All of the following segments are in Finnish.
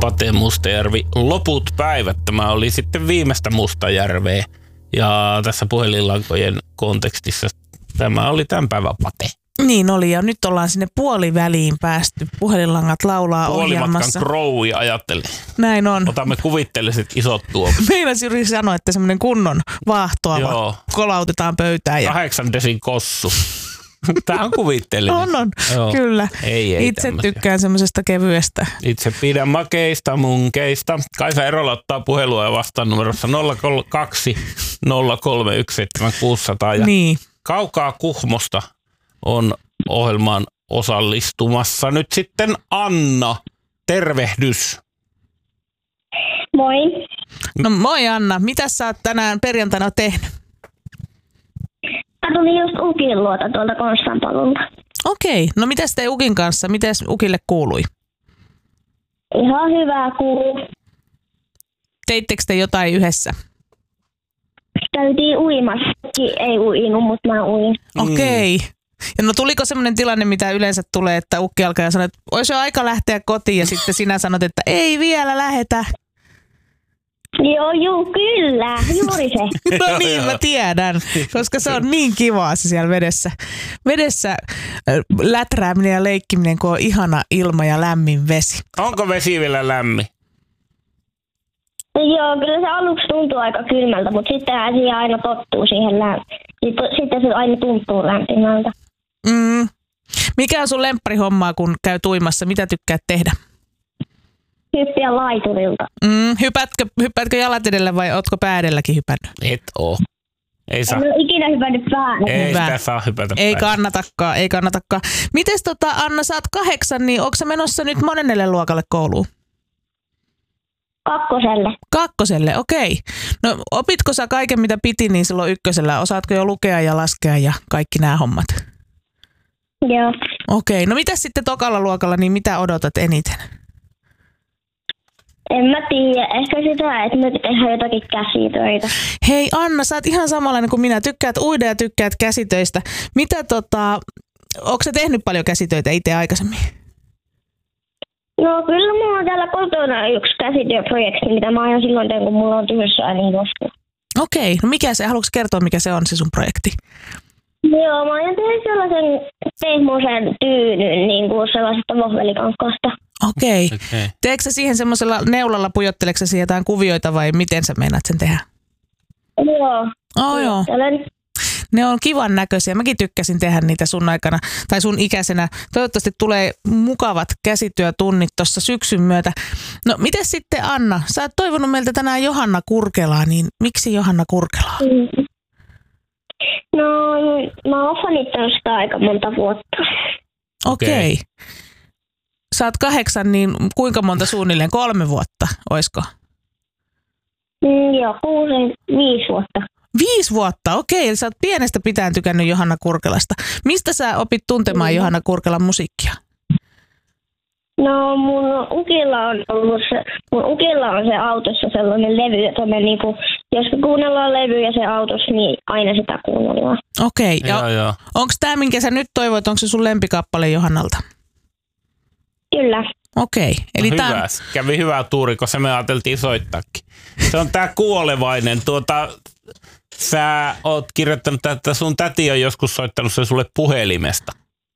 Pate Mustajärvi, loput päivät. Tämä oli sitten viimeistä Mustajärveä. Ja tässä puhelinlankojen kontekstissa tämä oli tämän päivän Pate. Niin oli, ja nyt ollaan sinne puoliväliin päästy. Puhelinlangat laulaa ohjelmassa. Puolimatkan Crowi ajattelin. Näin on. Otamme kuvitteelliset isot tuomat. Meinasin juuri sanoa, että semmoinen kunnon vaahtoava kolautetaan pöytään. 8 desin kossu. Tämä on kuvitteellinen. On, kyllä. Ei itse tämmöisiä. tykkään semmoisesta kevyestä. Itse pidän makeista munkeista. Kaisa Erola ottaa puhelua ja vastaan numerossa 02 031 7600. Ja niin. Kaukaa Kuhmosta on ohjelmaan osallistumassa nyt sitten Anna. Tervehdys. Moi. No moi Anna, mitä sä oot tänään perjantaina tehnyt? Mä tulin just Ukin luota tuolta Konstanpalulta. Okei, no mitäs te Ukin kanssa? Mites Ukille kuului? Ihan hyvää kuuluu. Teittekö te jotain yhdessä? Käytiin uimassa. Ei uinut, mutta mä uin. Okei. Ja no tuliko semmoinen tilanne, mitä yleensä tulee, että ukki alkaa ja sanoo, että olisi jo aika lähteä kotiin ja sitten sinä sanot, että ei vielä lähetä. Joo, kyllä. Juuri se. No niin, mä tiedän, koska se on niin kivaa se siellä vedessä. Vedessä läträäminen ja leikkiminen, kun on ihana ilma ja lämmin vesi. Onko vesi vielä lämmin? Joo, kyllä se aluksi tuntuu aika kylmältä, mutta sittenhän siihen aina tottuu siihen sitten se aina tuntuu lämpimältä. Mikä on sun lempparihommaa, kun käy uimassa? Mitä tykkäät tehdä? Hyppiä laiturilta. Hyppäätkö jalat edellä vai ootko pää edelläkin hypännyt? Et oo. Ei saa. En ole ikinä hypännyt päälle. Ei Hyvä. sitä saa hypätä Ei päälle. kannatakaan. Mites Anna, sä oot 8, niin onko sä menossa nyt monennelle luokalle kouluun? 2. 2, okei. No opitko sä kaiken mitä piti niin silloin 1? Osaatko jo lukea ja laskea ja kaikki nämä hommat? Joo. Okei, no mitäs sitten 2. luokalla, niin mitä odotat eniten? En mä tiedä. Ehkä sitä, että me tehdään jotakin käsitöitä. Hei Anna, sä oot ihan samanlainen kuin minä. Tykkäät uida ja tykkäät käsitöistä. Mitä ootko sä tehnyt paljon käsitöitä itse aikaisemmin? No kyllä mulla on täällä kotona yksi käsityöprojekti, mitä mä aion silloin teen, kun mulla on tyhjyssä niin joskus. Okei, no haluatko kertoa mikä se on se sun projekti? Joo, mä aion tehdä sellaisen pehmoisen tyynyn, niin kuin sellaisesta vohvelikankaasta. Okei. Teekö sä siihen semmoisella neulalla, pujotteleksä sä siihen jotain kuvioita vai miten sä meinaat sen tehdä? Joo. Joo. Ne on kivan näköisiä. Mäkin tykkäsin tehdä niitä sun aikana tai sun ikäisenä. Toivottavasti tulee mukavat käsityötunnit tuossa syksyn myötä. No miten sitten Anna? Sä oot toivonut meiltä tänään Johanna Kurkelaa, niin miksi Johanna Kurkelaa? No mä oon fanittanut sitä aika monta vuotta. Okei. Sä oot 8, niin kuinka monta suunnilleen? 3 vuotta, oisko? Joo, 5 vuotta. 5 vuotta, okei. Eli sä oot pienestä pitäen tykännyt Johanna Kurkelasta. Mistä sä opit tuntemaan Johanna Kurkelan musiikkia? No mun ukilla on se autossa sellainen levy, että me niinku, jos kuunnellaan levyjä se autossa, niin aina sitä kuunnellaan. Okei. Joo. Onko tämä, minkä sä nyt toivoit, onko se sun lempikappale Johannalta? Kyllä. Okei. Eli No hyvä. Kävi hyvä tuuri, kun se me ajateltiin soittaakin. Se on tää kuolevainen. Sä oot kirjoittanut, että sun täti on joskus soittanut sen sulle puhelimesta.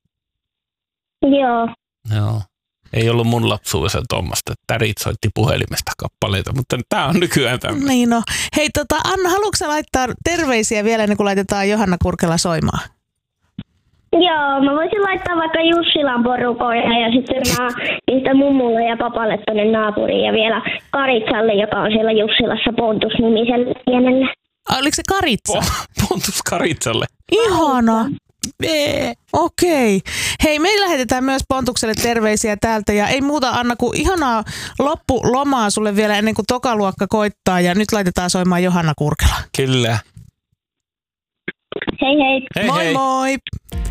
Joo. Ei ollut mun lapsuudessa tuommoista, että tärit soitti puhelimesta kappaleita, mutta tää on nykyään tämmöinen. Niin no. Hei Anna, haluatko sä laittaa terveisiä vielä ennen kuin laitetaan Johanna Kurkela soimaan? Joo, mä voisin laittaa vaikka Jussilan porukoille ja sitten mä pistän mummulle ja papalle tonne naapuriin ja vielä Karitsalle, joka on siellä Jussilassa Pontus-nimiselle pienelle. Oliko se Karitsa? Pontus Karitsalle. Ihana. Okei. Hei, me lähetetään myös Pontukselle terveisiä täältä ja ei muuta Anna kuin ihanaa loppulomaa sulle vielä ennen kuin tokaluokka koittaa ja nyt laitetaan soimaan Johanna Kurkela. Kyllä. Hei hei. Hei Moi hei. moi.